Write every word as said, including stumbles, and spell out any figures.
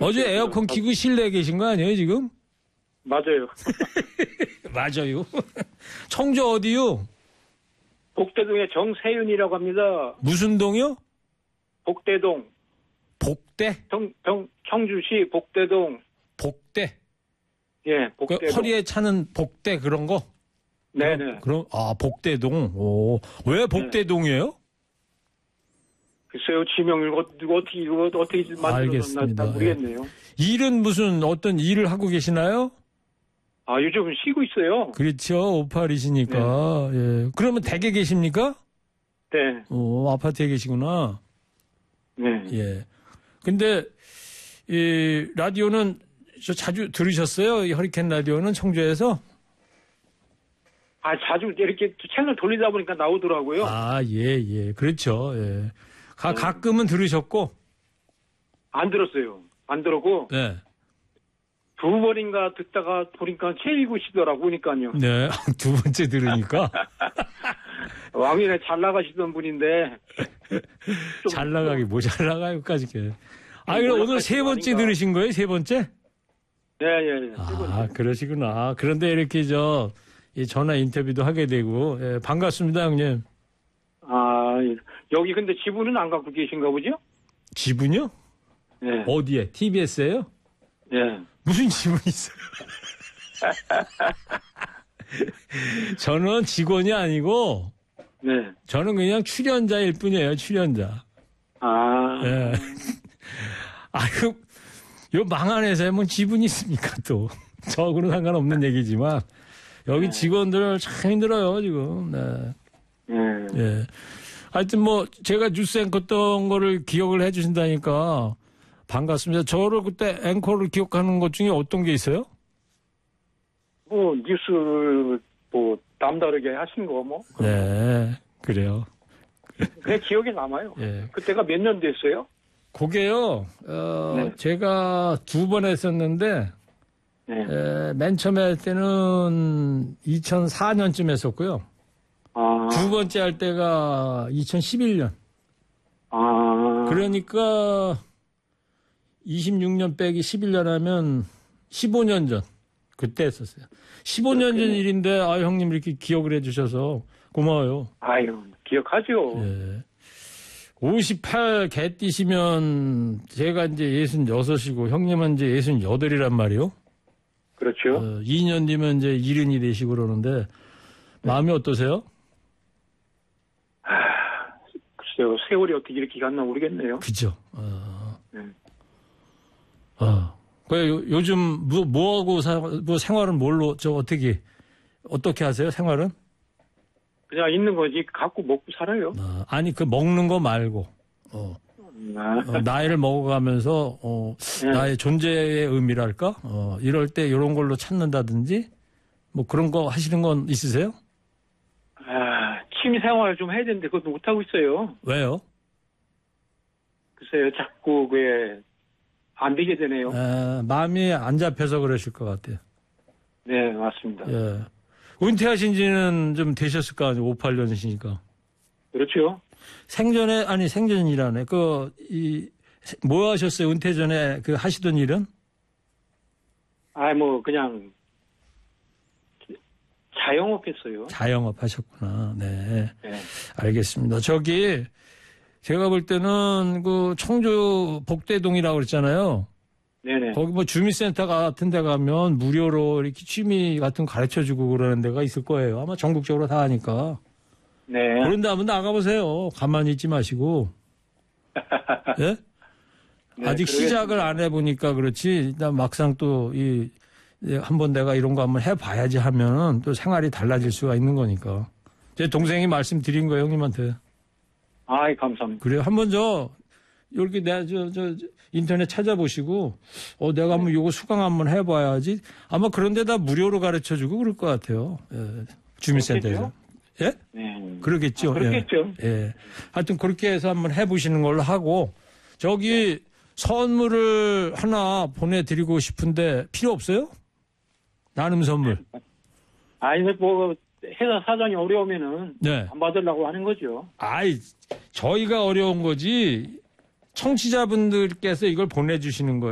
어제 에어컨 켜고 실내에 계신 거 아니에요, 지금? 맞아요. 맞아요. 청주 어디요? 복대동의 정세윤이라고 합니다. 무슨 동이요? 복대동. 복대? 정, 정, 청주시 복대동. 복대? 예, 그 복대동. 허리에 차는 복대 그런 거? 네네. 그럼, 아, 복대동. 오. 왜 복대동이에요? 글쎄요, 지명을 어- 누가 어떻게, 이거 어떻게 만들었나 알겠습니다. 모르겠네요. 일은 무슨 어떤 일을 하고 계시나요? 아, 요즘은 쉬고 있어요. 그렇죠. 오팔이시니까. 예. 그러면 댁에 계십니까? 네. 오, 아파트에 계시구나. 네. 예. 근데, 이, 라디오는 저 자주 들으셨어요? 이 허리케인 라디오는 청주에서? 아, 자주 이렇게 채널 돌리다 보니까 나오더라고요. 아, 예, 예. 그렇죠. 예. 가, 가끔은 들으셨고, 안 들었어요. 안 들었고, 네. 두 번인가 듣다가 보니까 최일구시더라고, 보니까요. 네. 두 번째 들으니까. 왕년에 잘 나가시던 분인데. 좀 잘 나가기, 뭐 잘 나가요까지. 아, 그럼 오늘 세 번째 아닌가. 들으신 거예요? 세 번째? 네, 예, 예. 아, 그러시구나. 그런데 이렇게 저, 이 전화 인터뷰도 하게 되고, 예, 반갑습니다, 형님. 아, 여기 근데 지분은 안 갖고 계신가 보죠? 지분요? 네. 어디에? 티비에스에요? 네. 무슨 지분이 있어요? 저는 직원이 아니고, 네. 저는 그냥 출연자일 뿐이에요, 출연자. 아. 예. 아유, 요 망한 회사에 뭐 지분이 있습니까, 또. 저하고는 상관없는 얘기지만, 여기 네. 직원들 참 힘들어요, 지금. 네. 네. 예. 하여튼 뭐, 제가 뉴스 앵커 던 거를 기억을 해 주신다니까 반갑습니다. 저를 그때 앵커를 기억하는 것 중에 어떤 게 있어요? 뭐, 뉴스를 뭐, 남다르게 하신 거 뭐. 네, 그래요. 그냥 기억에 남아요. 예. 그때가 몇 년 됐어요? 그게요, 어, 네. 제가 두 번 했었는데, 네. 에, 맨 처음에 할 때는 이천사 년쯤 했었고요. 아. 두 번째 할 때가 이천십일 년. 아. 그러니까 이십육 년 빼기 십일 년 하면 십오 년 전. 그때 했었어요. 십오 년 전 일인데, 아, 형님 이렇게 기억을 해 주셔서 고마워요. 아유, 기억하죠. 예. 오십팔 개 뛰시면 제가 이제 예순여섯이고 형님은 이제 예순여덟이란 말이요. 그렇죠. 어, 이 년 뒤면 이제 일흔이 되시고 그러는데 마음이 어떠세요? 글쎄요, 세월이 어떻게 이렇게 갔나 모르겠네요. 그죠. 어. 네. 어. 그 요- 요즘 뭐, 뭐 하고 사, 뭐 생활은 뭘로 저 어떻게 어떻게 하세요? 생활은? 그냥 있는 거지, 갖고 먹고 살아요. 어, 아니 그 먹는 거 말고 어, 아. 어, 나이를 먹어가면서 어, 네. 나의 존재의 의미랄까? 어, 이럴 때 이런 걸로 찾는다든지 뭐 그런 거 하시는 건 있으세요? 아, 취미 생활 좀 해야 되는데 그것도 못하고 있어요. 왜요? 글쎄요, 자꾸 그게 안 되게 되네요. 에, 마음이 안 잡혀서 그러실 것 같아요. 네, 맞습니다. 예. 은퇴하신 지는 좀 되셨을 거 아니에요? 오십팔 년이시니까. 그렇죠. 생전에, 아니, 생전이라네. 그, 이, 뭐 하셨어요? 은퇴 전에 그 하시던 일은? 아, 뭐, 그냥, 자영업 했어요. 자영업 하셨구나. 네. 네. 알겠습니다. 저기, 제가 볼 때는 그 청주 복대동이라고 그랬잖아요. 네네. 거기 뭐 주민센터 같은 데 가면 무료로 이렇게 취미 같은 거 가르쳐 주고 그러는 데가 있을 거예요. 아마 전국적으로 다 하니까. 네. 그런데 한번 나가보세요. 가만히 있지 마시고. 예? 네, 아직 그러겠습니다. 시작을 안 해보니까 그렇지. 일단 막상 또 이, 한번 내가 이런 거 한번 해봐야지 하면은 또 생활이 달라질 수가 있는 거니까. 제 동생이 말씀드린 거예요, 형님한테. 아이, 감사합니다. 그래요. 한번 저, 이렇게 내가 저, 저, 저 인터넷 찾아보시고, 어, 내가 한번 요거 수강 한번 해봐야지. 아마 그런 데다 무료로 가르쳐 주고 그럴 것 같아요. 예. 주민센터에서. 예? 네. 그러겠죠. 아, 그렇겠죠. 예. 예. 하여튼 그렇게 해서 한번 해보시는 걸로 하고, 저기 선물을 하나 보내드리고 싶은데 필요 없어요? 나눔 선물. 아니, 뭐, 회사 사정이 어려우면은, 네. 안 받으려고 하는 거죠. 아이, 저희가 어려운 거지, 청취자분들께서 이걸 보내주시는 거예요.